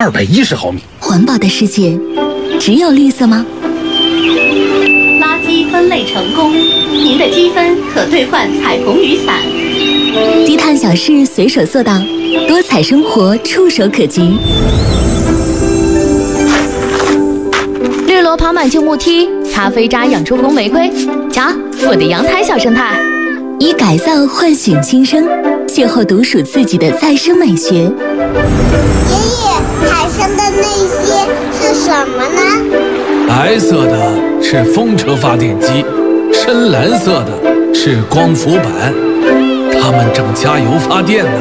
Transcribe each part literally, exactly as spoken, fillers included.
二百一十毫米。 环保的世界，只有绿色吗？ 垃圾分类成功，您的积分可兑换彩虹雨伞。 低碳小事随手做到，多彩生活触手可及。 绿萝跑满旧木梯，咖啡渣养出红玫瑰。瞧，我的阳台小生态。 以改造唤醒新生，邂逅独属自己的再生美学。爷爷，海上的那些是什么呢？ 白色的是风车发电机，深蓝色的是光伏板，它们正加油发电呢。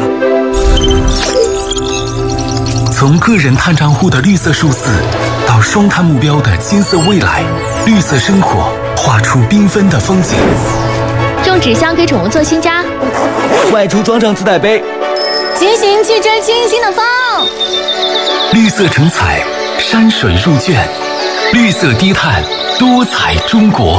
从个人碳账户的绿色数字，到双碳目标的金色未来，绿色生活画出缤纷的风景。 种纸箱给宠物做新家， 外出装上自带杯， 骑行去追星星的风。 绿色成彩，山水入卷，绿色低碳，多彩中国。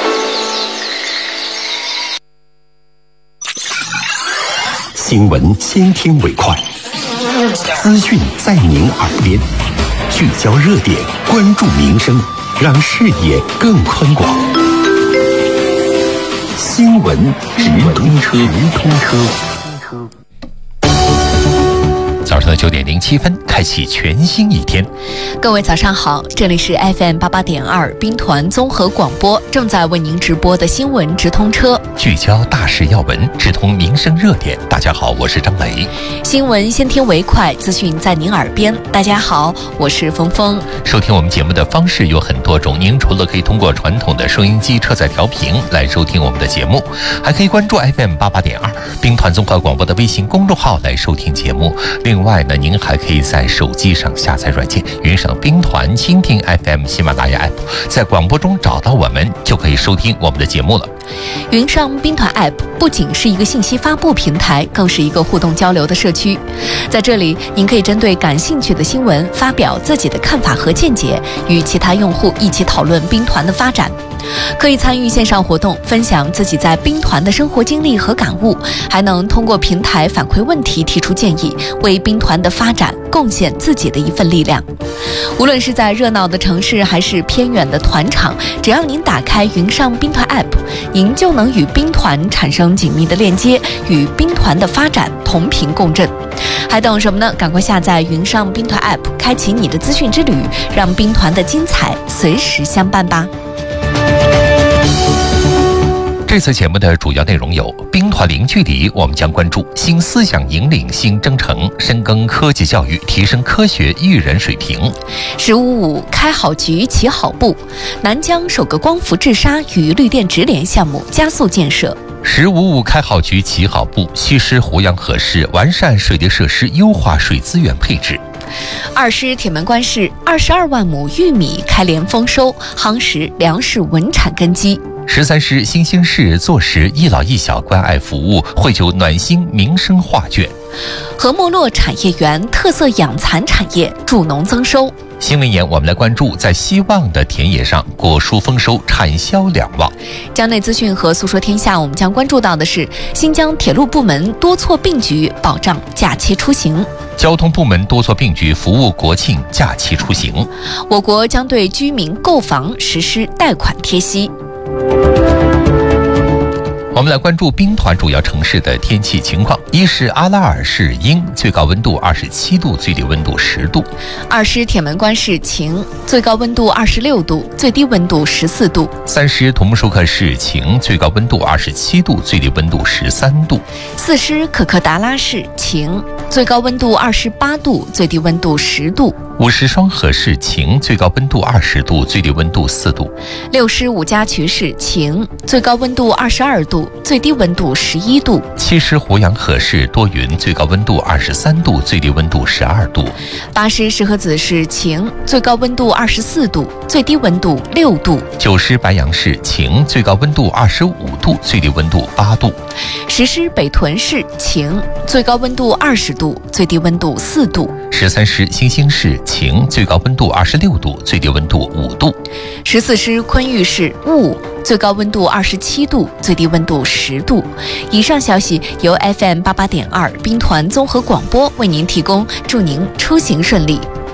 新闻先听为快，资讯在您耳边，聚焦热点，关注民生，让视野更宽广。新闻直通车，直通车。 早上的九点零七分，开启全新一天。 各位早上好，这里是 F M 八八点二兵团综合广播，正在为您直播的新闻直通车， 聚焦大事要闻，直通民生热点。大家好，我是张磊。 新闻先听为快，资讯在您耳边。大家好，我是峰峰。 收听我们节目的方式有很多种，您除了可以通过传统的收音机车载调频来收听我们的节目，还可以关注 F M 八八点二兵团综合广播的微信公众号来收听节目。另外呢，您还可以在手机上下载软件，云上兵团蜻蜓 F M 喜马拉雅 App， 在广播中找到我们，就可以收听我们的节目了。 云上兵团 App 不仅是一个信息发布平台，更是一个互动交流的社区。在这里，您可以针对感兴趣的新闻发表自己的看法和见解，与其他用户一起讨论兵团的发展。可以参与线上活动，分享自己在兵团的生活经历和感悟，还能通过平台反馈问题，提出建议，为兵团的发展贡献自己的一份力量。无论是在热闹的城市还是偏远的团场，只要您打开云上兵团 App， 您就能与兵团产生紧密的链接，与兵团的发展同频共振。还等什么呢？赶快下载云上兵团 App， 开启你的资讯之旅，让兵团的精彩随时相伴吧。 这次节目的主要内容有：兵团零距离，我们将关注新思想引领新征程，深耕科技教育，提升科学育人水平。 十五五开好局，起好步，南疆首个光伏治沙与绿电直联项目加速建设。 十五五开好局，起好步，西施胡杨河市完善水利设施，优化水资源配置。 二师铁门关市二十二万亩玉米开镰丰收，夯实粮食稳产根基。 十三师新兴市坐实一老一小关爱服务，绘就暖心民生画卷。 和木洛产业园特色养蚕产业助农增收。 新闻言我们来关注在希望的田野上，果蔬丰收，产销两旺。 江内资讯和诉说天下，我们将关注到的是新疆铁路部门多措并举，保障假期出行。 交通部门多措并举，服务国庆假期出行。 我国将对居民购房实施贷款贴息。 我们来关注兵团主要城市的天气情况。一是阿拉尔市阴，最高温度二十七度，最低温度十度。 二是铁门关市晴，最高温度二十六度，最低温度十四度。 三是图木舒克市晴，最高温度二十七度，最低温度十三度。 四是可可达拉市晴，最高温度二十八度，最低温度十度。 五是双河市晴，最高温度二十度，最低温度四度。 六是五家渠市晴，最高温度二十二度，最低温度十一度。 七是胡杨河市多云，最高温度二十三度，最低温度十二度。 八是石河子市晴，最高温度二十四度，最低温度六度。 九是白杨市晴，最高温度二十五度，最低温度八度。 十师北屯市晴，最高温度二十度，最低温度四度。 十三师新兴市晴，最高温度二十六度，最低温度五度。 十四师昆玉市雾，最高温度二十七度，最低温度十度。以上消息由 F M 八八点二兵团综合广播为您提供，祝您出行顺利。